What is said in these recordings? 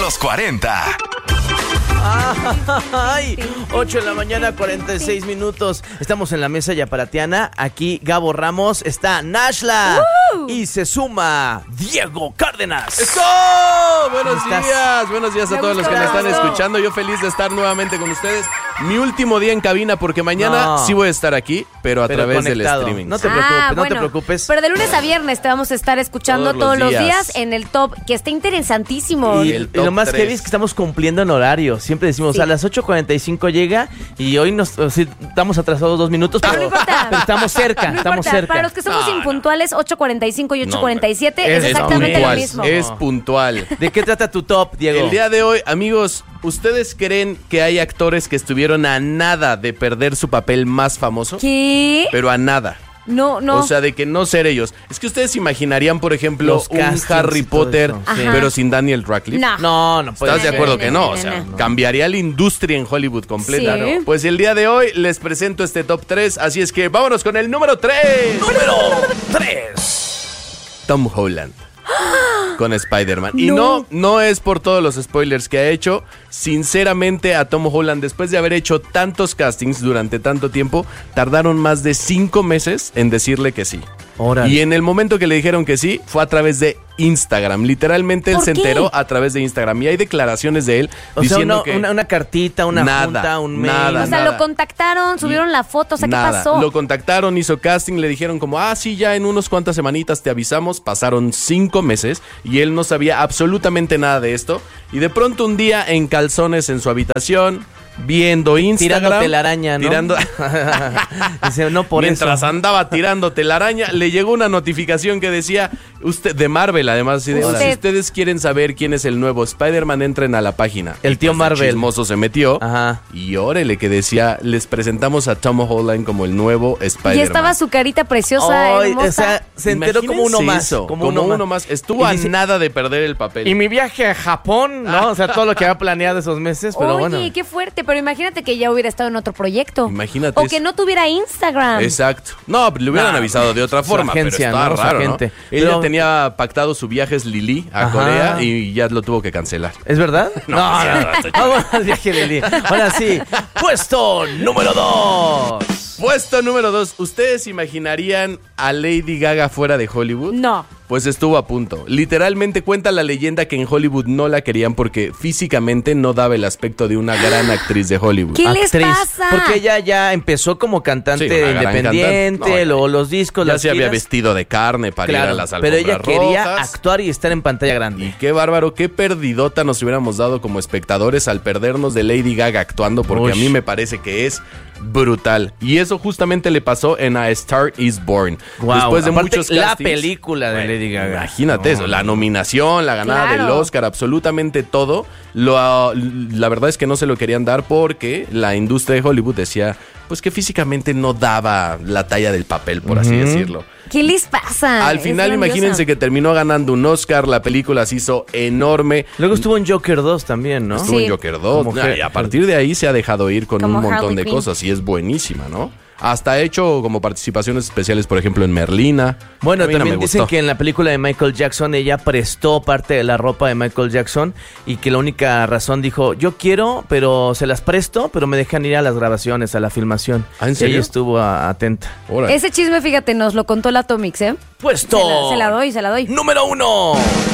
los 40. Ay, 8 de la mañana, 46 minutos. Estamos en la mesa yaparatiana. Aquí Gabo Ramos, está Nashla y se suma Diego Cárdenas. ¡Eso! Buenos días a todos los que me están escuchando. Yo feliz de estar nuevamente con ustedes. Mi último día en cabina porque mañana sí voy a estar aquí, pero a través conectado. del streaming. No te preocupes, no te preocupes. Pero de lunes a viernes te vamos a estar escuchando todos los días en el top, que está interesantísimo. Y lo más heavy es que estamos cumpliendo en horario. Siempre decimos, a las 8:45 llega y hoy estamos atrasados 2 minutos, pero, no importa. pero estamos cerca, estamos cerca. Para los que somos impuntuales, 8:45 y 8:47 es exactamente puntual, lo mismo. Es puntual. ¿De qué trata tu top, Diego? El día de hoy, amigos, ¿ustedes creen que hay actores que estuvieron a nada de perder su papel más famoso? ¿Qué? Pero a nada. No. O sea, de que no ser ellos. Es que ustedes imaginarían, por ejemplo, los un Harry Potter, pero sin Daniel Radcliffe. No puede ¿Estás de acuerdo que no? O sea, cambiaría la industria en Hollywood completa, Sí. ¿no? Pues el día de hoy les presento este top 3, así es que vámonos con el número 3. Número 3. Tom Holland. Con Spider-Man. Y no es por todos los spoilers que ha hecho. Sinceramente, a Tom Holland, después de haber hecho tantos castings durante tanto tiempo, tardaron más de 5 meses en decirle que sí. Órale. Y en el momento que le dijeron que sí, fue a través de Instagram. Literalmente él se enteró a través de Instagram. Y hay declaraciones de él diciendo que una cartita, una junta, un mail. O sea, lo contactaron, subieron la foto, o sea, ¿qué pasó? Lo contactaron, hizo casting, le dijeron como, sí, ya en unos cuantas semanitas te avisamos. Pasaron 5 meses y él no sabía absolutamente nada de esto. Y de pronto un día en calzones en su habitación, viendo Instagram, tirando telaraña, ¿no? Dice, no por mientras eso. andaba tirando telaraña, le llegó una notificación que decía, usted, de Marvel además, si ustedes quieren saber quién es el nuevo Spider-Man, entren a la página. El tío Marvel. El chismoso se metió. Ajá. Y órale que decía, les presentamos a Tom Holland como el nuevo Spider-Man. Y estaba su carita preciosa, hermosa. O sea, se enteró como uno más. Como uno más. Estuvo a nada de perder el papel. Y mi viaje a Japón, ¿no? O sea, todo lo que había planeado esos meses, pero bueno. Oye, qué fuerte, pero imagínate que ya hubiera estado en otro proyecto. Imagínate. O que no tuviera Instagram. Exacto. No, le hubieran avisado de otra forma, agencia, pero está raro, ¿no? Pero ella tenía pactado su viaje Lili a Corea y ya lo tuvo que cancelar. ¿Es verdad? No. Vamos al viaje Lili. Ahora sí, puesto número 2. Puesto número 2. ¿Ustedes imaginarían a Lady Gaga fuera de Hollywood? No. Pues estuvo a punto. Literalmente cuenta la leyenda que en Hollywood no la querían porque físicamente no daba el aspecto de una gran actriz de Hollywood. ¿Qué les pasa? Porque ella ya empezó como cantante independiente, luego los discos, ya las se había giras. vestido de carne para ir a las alfombras pero ella quería rojas. actuar y estar en pantalla grande. Y qué bárbaro, qué perdidota nos hubiéramos dado como espectadores al perdernos de Lady Gaga actuando, porque a mí me parece que es brutal. Y eso justamente le pasó en A Star Is Born. Wow. Después de Aparte, muchos la castings, película de Lady Gaga. Imagínate eso, la nominación, la ganada del Oscar, absolutamente todo. La verdad es que no se lo querían dar porque la industria de Hollywood decía pues que físicamente no daba la talla del papel, por así decirlo. ¿Qué les pasa? Al final, imagínense que terminó ganando un Oscar, la película se hizo enorme. Luego estuvo en Joker 2 también, ¿no? Estuvo en Joker 2. Y a partir de ahí se ha dejado ir con un montón de cosas y es buenísima, ¿no? Hasta ha hecho como participaciones especiales, por ejemplo, en Merlina. Bueno, también dicen que en la película de Michael Jackson ella prestó parte de la ropa de Michael Jackson y que la única razón dijo, yo quiero, pero se las presto, pero me dejan ir a las grabaciones, a la filmación. ¿En serio? Ella estuvo atenta. Órale. Ese chisme, fíjate, nos lo contó la Atomix, ¿eh? Puesto. Se la doy. Número 1.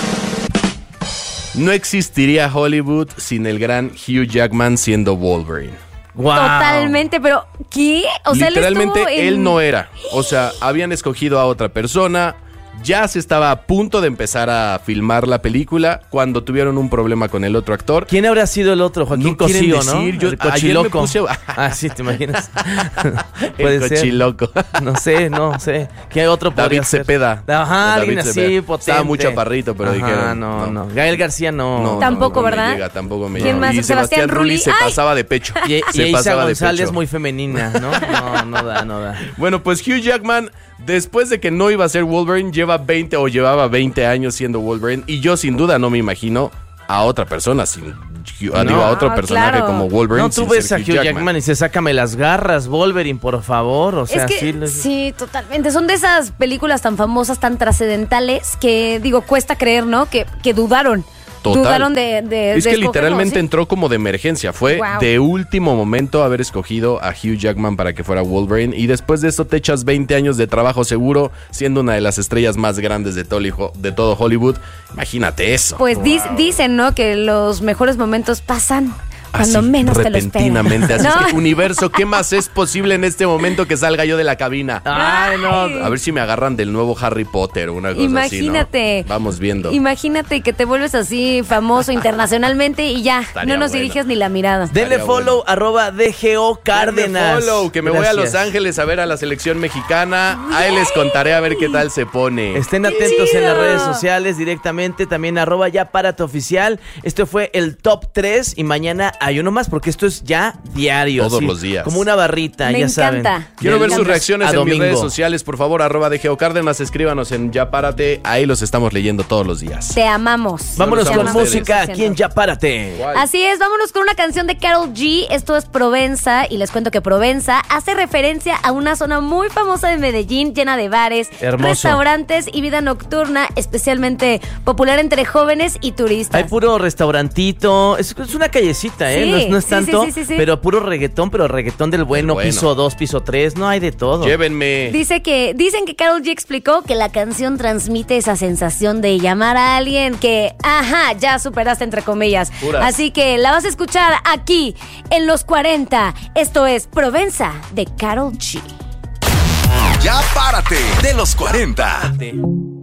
No existiría Hollywood sin el gran Hugh Jackman siendo Wolverine. Wow. Totalmente, pero ¿qué? O sea, literalmente él no era. O sea, habían escogido a otra persona. Ya se estaba a punto de empezar a filmar la película cuando tuvieron un problema con el otro actor. ¿Quién habrá sido el otro? Joaquín Cosío, ¿no? Yo el cochiloco. puse... Sí, ¿te imaginas? El cochiloco. No sé. ¿Qué otro podría David ser? Cepeda. Ajá, alguien así, potente. Estaba muy chaparrito, pero dijeron... No. Gael García no. Tampoco, ¿verdad? Me llega, tampoco me ¿Quién llega. más? Y Sebastián Rulli se pasaba de pecho. Y se Isa pasaba de González pecho. muy femenina, ¿no? No da. Bueno, pues Hugh Jackman, después de que no iba a ser Wolverine, llevaba 20 años siendo Wolverine. Y yo sin duda no me imagino a otra persona a otro personaje como Wolverine. No, tú ves a Hugh Jackman y dices, sácame las garras, Wolverine, por favor. O sea, es que, sí, totalmente. Son de esas películas tan famosas, tan trascendentales, que digo, cuesta creer, ¿no? Que dudaron dudaron de Es que escogerlo, literalmente ¿sí? entró como de emergencia. Fue de último momento haber escogido a Hugh Jackman para que fuera Wolverine. Y después de eso te echas 20 años de trabajo seguro, siendo una de las estrellas más grandes de todo Hollywood. Imagínate eso. Pues dicen, ¿no? Que los mejores momentos pasan cuando menos te lo esperas. Repentinamente. Así ¿No? es que, universo, ¿qué más es posible en este momento que salga yo de la cabina? Ay, no. A ver si me agarran del nuevo Harry Potter o una cosa Imagínate. así, ¿no? Vamos viendo. Imagínate que te vuelves así famoso internacionalmente y ya, no nos diriges ni la mirada. Denle follow, @DGO Cárdenas. Denle follow, que me voy a Los Ángeles a ver a la selección mexicana. Ahí les contaré a ver qué tal se pone. Estén atentos en las redes sociales directamente, también @YaPárate_oficial. Esto fue el top 3 y mañana hay uno más porque esto es ya diario. Todos los días. Como una barrita, Me ya encanta. saben. Quiero ver sus Lunes reacciones a en mis domingo. redes sociales, por favor, @DGO Cárdenas, escríbanos en Ya Párate, ahí los estamos leyendo todos los días. Te amamos. Vámonos Te con amamos música ustedes. aquí en Ya Párate. Así es, vámonos con una canción de Karol G. Esto es Provenza y les cuento que Provenza hace referencia a una zona muy famosa de Medellín, llena de bares, Hermoso. restaurantes y vida nocturna, especialmente popular entre jóvenes y turistas. Hay puro restaurantito, es una callecita, Sí, no es sí, tanto, sí, pero puro reggaetón, pero reggaetón del bueno, bueno. piso 2, piso 3, no hay de todo. Llévenme. Dicen que Karol G explicó que la canción transmite esa sensación de llamar a alguien que, ya superaste entre comillas. Puras. Así que la vas a escuchar aquí en los 40. Esto es Provenza de Karol G. Ya Párate de los 40.